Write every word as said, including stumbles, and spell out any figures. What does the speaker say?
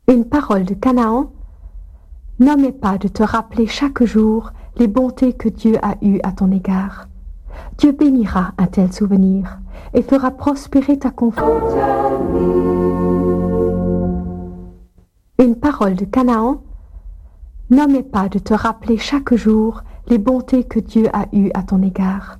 Une parole de Canaan n'omet pas de te rappeler chaque jour les bontés que Dieu a eues à ton égard. Dieu bénira un tel souvenir et fera prospérer ta confiance. Une parole de Canaan n'omet pas de te rappeler chaque jour les bontés que Dieu a eues à ton égard.